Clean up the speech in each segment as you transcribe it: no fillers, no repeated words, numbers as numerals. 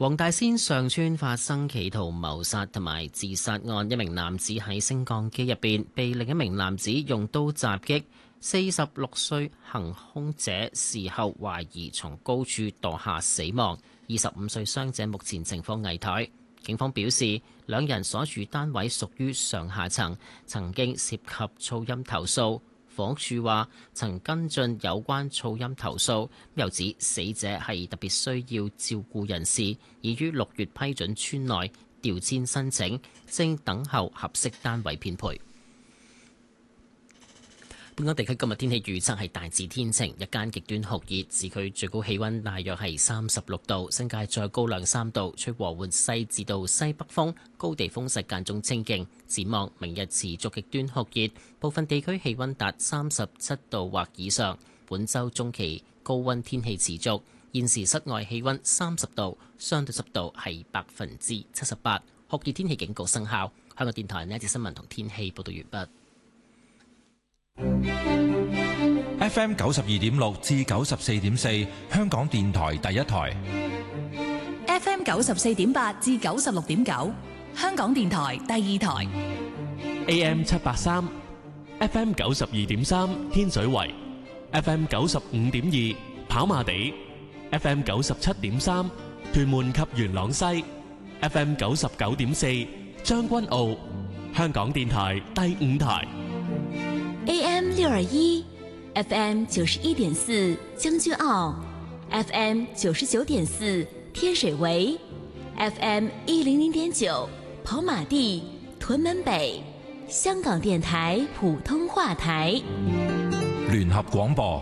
黃大仙上村發生企圖謀殺同埋自殺案，一名男子喺升降機入邊被另一名男子用刀襲擊，46歲行兇者事後懷疑從高處墮下死亡，25歲傷者目前情況危殆。警方表示，兩人所住單位屬於上下層，曾經涉及噪音投訴。房屋署話曾跟進有關噪音投訴，又指死者係特別需要照顧人士，已於6月批准村內調遷申請，正等候合適單位編配。本港地區今日天氣預測係大致天晴，日間極端酷熱，市區最高氣溫大約係36度，新界再高2-3度，吹和緩西至到西北風，高地風勢間中清勁。展望明日持續極端酷熱，部分地區氣溫達37度或以上。本週中期高溫天氣持續，現時室外氣溫30度，相對濕度係78%，酷熱天氣警告生效。香港電台呢一節新聞同天氣報道完畢。 FM 92.6至94.4，香港電台第一台。 FM 94.8至96.9，香港電台第二台。 AM 783 FM 92.3，天水圍。FM 95.2，跑馬地。FM 97.3，屯門及元朗西。FM 99.4，將軍澳。香港電台第五台。 AM 621 FM 91.4將軍澳 FM 99.4天水圍 FM 100.9跑馬地屯門北香港電台普通話台聯合廣播。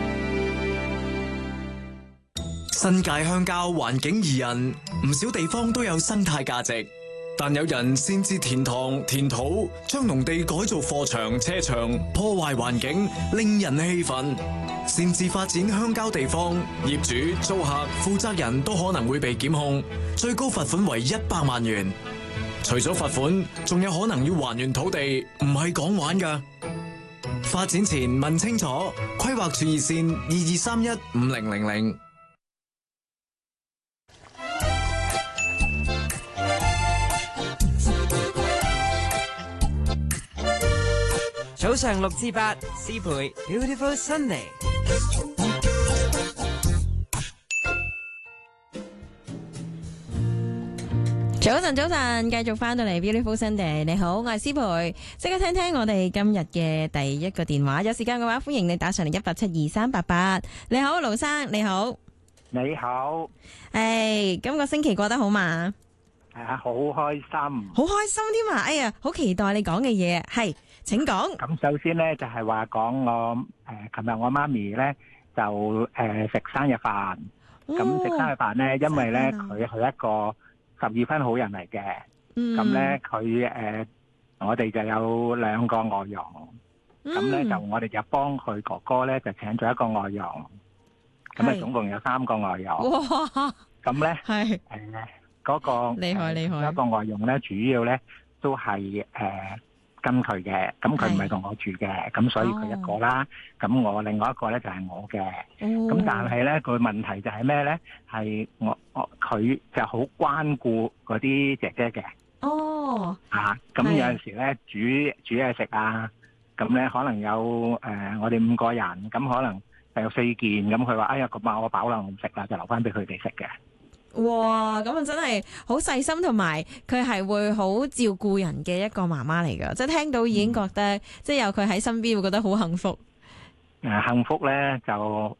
新界鄉郊環境宜人，唔少地方都有生態價值。但有人擅自填塘填土，將農地改做貨場車場，破壞環境，令人氣憤。擅自發展鄉郊地方，業主、租客、負責人都可能會被檢控，最高罰款為100萬元。除咗罰款，仲有可能要還原土地，唔係講玩㗎。發展前問清楚，規劃處熱線22315000。 早上6至8，思培 Beautiful Sunday。 早晨，早晨，繼續翻到嚟 Beautiful Sunday。你好，我係思培，即刻聽聽我哋今日嘅第一個電話。有時間嘅話，歡迎你打上嚟1872388。你好，盧生，你好。 你好。 今個星期過得好嘛？ 好開心。 好開心添啊！哎呀，好期待你講嘅嘢，係。請講。咁首先呢，就係話講我琴日我媽咪呢，就食生日飯。咁食生日飯呢，因為呢，佢係一個12分好人嚟嘅。咁呢，佢我哋就有2個外傭。咁呢，就我哋就幫佢哥哥呢，就請咗一個外傭。咁啊總共有3個外傭。哇！咁呢，係嗰個厲害一個外傭呢，主要呢，都係跟佢嘅，咁佢唔係同我住嘅，咁所以佢一個啦。咁我另外一個咧就係我嘅。咁但係咧個問題就係咩咧？係佢就好關顧嗰啲姐姐嘅。哦。咁有陣時咧煮嘢食啊，咁咧可能有我哋5個人，咁可能有4件，咁佢話哎呀咁啊我飽啦，我唔食啦，就留翻俾佢哋食嘅。 哇，咁啊真係好細心，同埋佢係會好照顧人嘅一個媽媽嚟噶，即係聽到已經覺得，即係有佢喺身邊會覺得好幸福。幸福咧就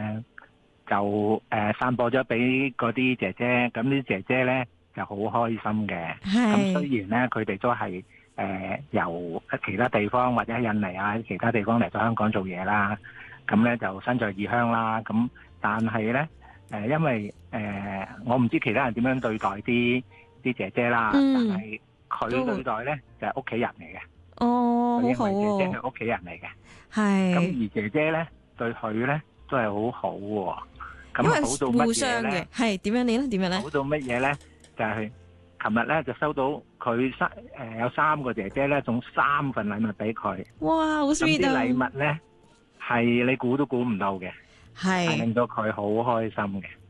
散播咗俾嗰啲姐姐，咁啲姐姐咧就好開心嘅。咁雖然咧佢哋都係由其他地方或者印尼啊其他地方嚟到香港做嘢啦，咁咧就身在異鄉啦，咁但係咧。因為我唔知其他人點樣對待啲姐姐啦，但係佢對待咧就係屋企人嚟嘅。哦，因為姐姐係屋企人嚟嘅。係。咁而姐姐咧對佢咧都係好好喎。咁好到乜嘢咧？係點樣你咧？點樣咧？好到乜嘢咧？就係琴日咧就收到佢有3個姐姐咧送3份禮物俾佢。哇，好 sweet 啊！咁啲禮物咧係你估都估唔到嘅。係令到佢好開心嘅。